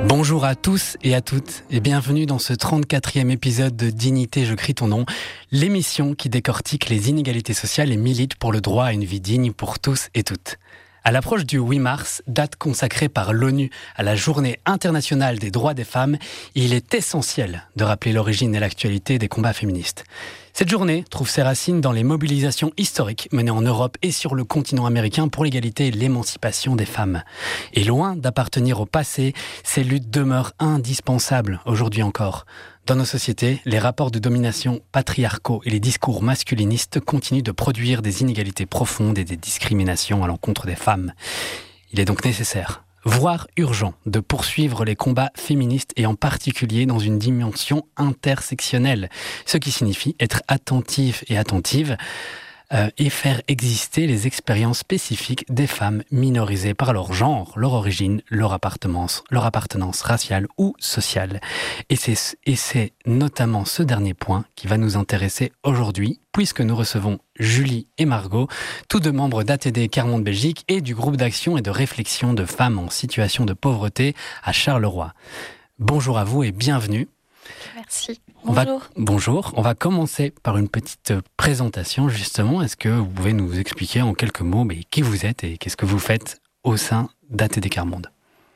Bonjour à tous et à toutes et bienvenue dans ce 34e épisode de Dignité, je crie ton nom, l'émission qui décortique les inégalités sociales et milite pour le droit à une vie digne pour tous et toutes. À l'approche du 8 mars, date consacrée par l'ONU à la Journée internationale des droits des femmes, il est essentiel de rappeler l'origine et l'actualité des combats féministes. Cette journée trouve ses racines dans les mobilisations historiques menées en Europe et sur le continent américain pour l'égalité et l'émancipation des femmes. Et loin d'appartenir au passé, ces luttes demeurent indispensables aujourd'hui encore. Dans nos sociétés, les rapports de domination patriarcaux et les discours masculinistes continuent de produire des inégalités profondes et des discriminations à l'encontre des femmes. Il est donc nécessaire, voire urgent, de poursuivre les combats féministes et en particulier dans une dimension intersectionnelle, ce qui signifie être attentif et attentive et faire exister les expériences spécifiques des femmes minorisées par leur genre, leur origine, leur appartenance raciale ou sociale. Et c'est notamment ce dernier point qui va nous intéresser aujourd'hui, puisque nous recevons Julie et Margot, tous deux membres d'ATD Carmonde Belgique et du groupe d'action et de réflexion de femmes en situation de pauvreté à Charleroi. Bonjour à vous et bienvenue. Merci. Bonjour. On va commencer par une petite présentation, justement. Est-ce que vous pouvez nous expliquer en quelques mots qui vous êtes et qu'est-ce que vous faites au sein d'ATD Carmonde ?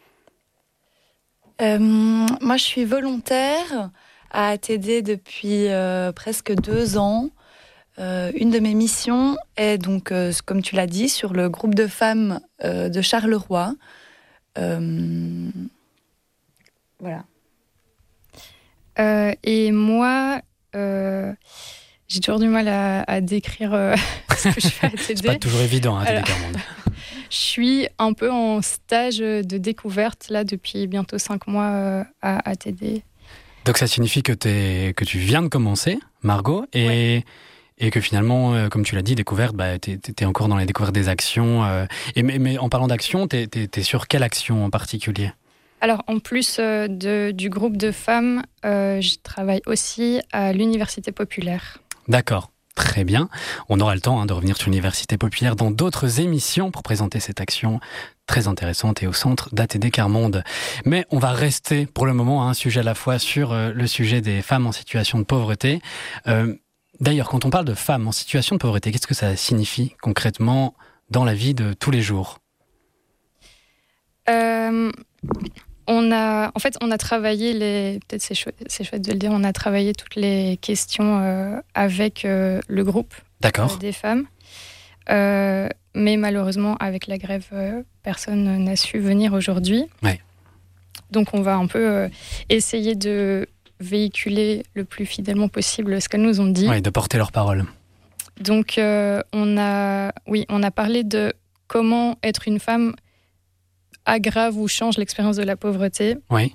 Moi, je suis volontaire à ATD depuis presque 2 ans. Une de mes missions est donc, comme tu l'as dit, sur le groupe de femmes de Charleroi. Voilà. Et moi, j'ai toujours du mal à décrire ce que je fais à ATD. C'est pas toujours évident, ATD Carmonde. Je suis un peu en stage de découverte là depuis bientôt 5 mois à ATD. Donc ça signifie que tu viens de commencer, Margot, et que finalement, comme tu l'as dit, découverte, t'es encore dans les découvertes des actions. Mais en parlant d'action, t'es sur quelle action en particulier ? Alors, en plus du groupe de femmes, je travaille aussi à l'Université populaire. D'accord, très bien. On aura le temps de revenir sur l'Université populaire dans d'autres émissions pour présenter cette action très intéressante et au centre d'ATD Carmonde. Mais on va rester pour le moment à un sujet à la fois sur le sujet des femmes en situation de pauvreté. D'ailleurs, quand on parle de femmes en situation de pauvreté, qu'est-ce que ça signifie concrètement dans la vie de tous les jours ? On a travaillé peut-être c'est chouette de le dire, on a travaillé toutes les questions avec le groupe des femmes. Mais malheureusement, avec la grève, personne n'a su venir aujourd'hui. Ouais. Donc on va un peu essayer de véhiculer le plus fidèlement possible ce qu'elles nous ont dit. Oui, de porter leur parole. Donc on a parlé de comment être une femme aggrave ou change l'expérience de la pauvreté. Oui.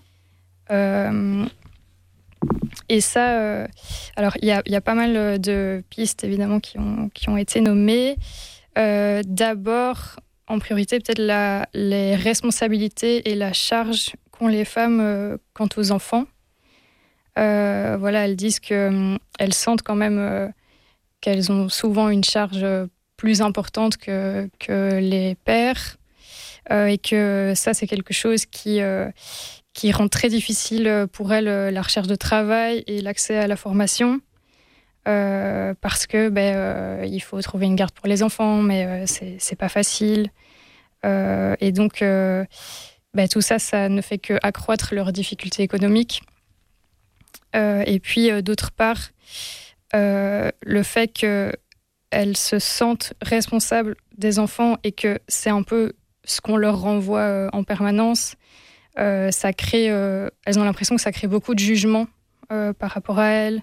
Et ça, alors il y a pas mal de pistes évidemment qui ont été nommées. D'abord, en priorité, peut-être les responsabilités et la charge qu'ont les femmes quant aux enfants. Elles disent qu'elles sentent quand même qu'elles ont souvent une charge plus importante que les pères. Et que ça, c'est quelque chose qui rend très difficile pour elles la recherche de travail et l'accès à la formation. Parce que il faut trouver une garde pour les enfants, mais c'est pas facile. Et donc, tout ça, ça ne fait qu'accroître leurs difficultés économiques. Et puis, d'autre part, le fait qu'elles se sentent responsables des enfants et que c'est un peu ce qu'on leur renvoie en permanence, ça crée, elles ont l'impression que ça crée beaucoup de jugements par rapport à elles,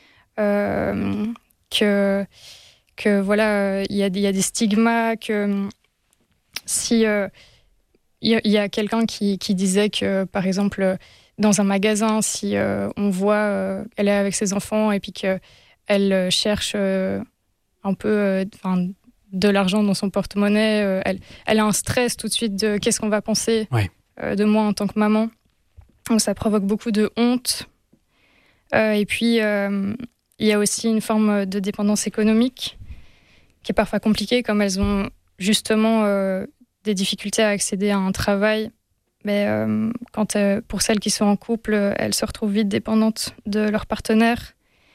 que voilà, il y a des stigmas, que si il y a quelqu'un qui disait que, par exemple, dans un magasin, si on voit qu'elle est avec ses enfants et puis qu'elle cherche un peu de l'argent dans son porte-monnaie, elle a un stress tout de suite de qu'est-ce qu'on va penser de moi en tant que maman. Donc ça provoque beaucoup de honte. Et puis, il y a aussi une forme de dépendance économique qui est parfois compliquée, comme elles ont justement des difficultés à accéder à un travail, mais pour celles qui sont en couple, elles se retrouvent vite dépendantes de leur partenaire.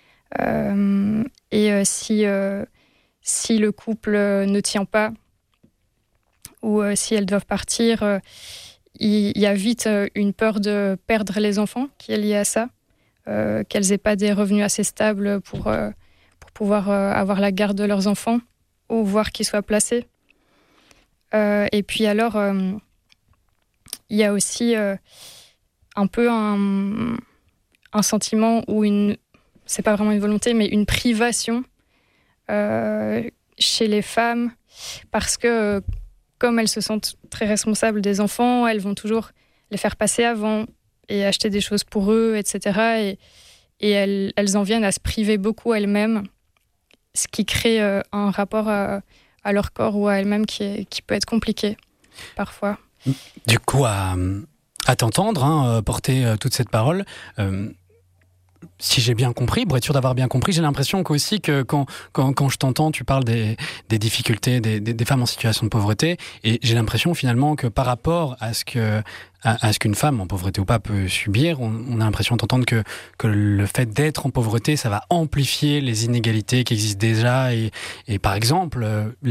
Si le couple ne tient pas ou si elles doivent partir, il y a vite une peur de perdre les enfants qui est liée à ça, qu'elles n'aient pas des revenus assez stables pour pouvoir avoir la garde de leurs enfants ou voir qu'ils soient placés. Et puis alors, il y a aussi un peu un sentiment ou c'est pas vraiment une volonté, mais une privation chez les femmes, parce que comme elles se sentent très responsables des enfants, elles vont toujours les faire passer avant et acheter des choses pour eux, etc. Et elles en viennent à se priver beaucoup elles-mêmes, ce qui crée un rapport à leur corps ou à elles-mêmes qui peut être compliqué parfois. Du coup, à t'entendre, porter toute cette parole, si j'ai bien compris, pour être sûr d'avoir bien compris, j'ai l'impression qu'aussi que quand je t'entends, tu parles des difficultés des femmes en situation de pauvreté, et j'ai l'impression finalement que par rapport à ce qu'une femme en pauvreté ou pas peut subir, on a l'impression d'entendre que le fait d'être en pauvreté, ça va amplifier les inégalités qui existent déjà, et par exemple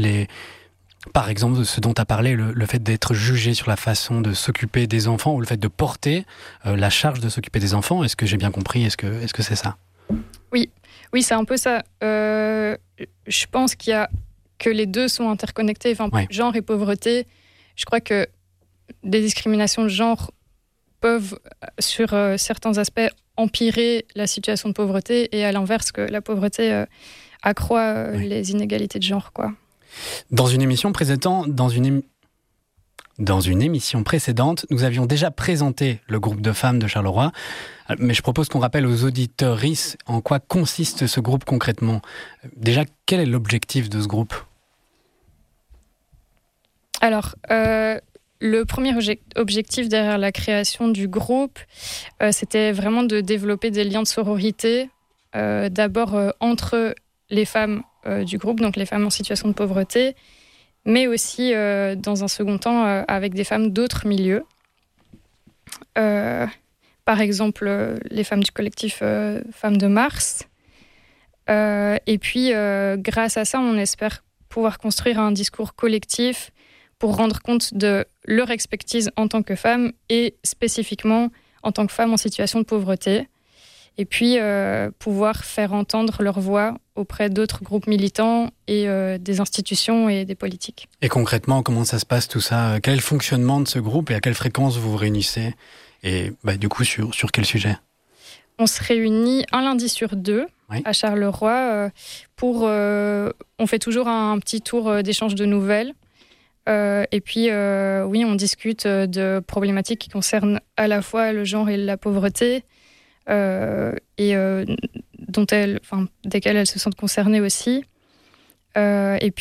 ce dont tu as parlé, le fait d'être jugé sur la façon de s'occuper des enfants, ou le fait de porter la charge de s'occuper des enfants. Est-ce que j'ai bien compris ? Est-ce que c'est ça ? Oui, c'est un peu ça. Je pense que les deux sont interconnectés. Enfin, ouais. Genre et pauvreté, je crois que des discriminations de genre peuvent, sur certains aspects, empirer la situation de pauvreté, et à l'inverse, que la pauvreté accroît les inégalités de genre, quoi. Dans une émission précédente, nous avions déjà présenté le groupe de femmes de Charleroi, mais je propose qu'on rappelle aux auditrices en quoi consiste ce groupe concrètement. Déjà, quel est l'objectif de ce groupe ? Alors, le premier objectif derrière la création du groupe, c'était vraiment de développer des liens de sororité, d'abord entre les femmes du groupe, donc les femmes en situation de pauvreté, mais aussi dans un second temps avec des femmes d'autres milieux. Par exemple, les femmes du collectif Femmes de Mars. Et puis, grâce à ça, on espère pouvoir construire un discours collectif pour rendre compte de leur expertise en tant que femmes et spécifiquement en tant que femmes en situation de pauvreté. Et puis pouvoir faire entendre leur voix auprès d'autres groupes militants et des institutions et des politiques. Et concrètement, comment ça se passe tout ça ? Quel est le fonctionnement de ce groupe et à quelle fréquence vous vous réunissez ? Et du coup, sur quel sujet ? On se réunit un lundi sur 2 à Charleroi. On fait toujours un petit tour d'échange de nouvelles. Et puis, on discute de problématiques qui concernent à la fois le genre et la pauvreté, desquelles elles se sentent concernées aussi. Et